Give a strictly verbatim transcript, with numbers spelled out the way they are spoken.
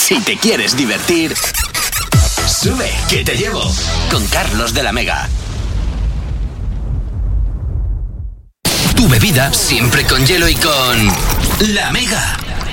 Si te quieres divertir, sube, que te llevo. Con Carlos de la Mega. Tu bebida siempre con hielo y con La Mega.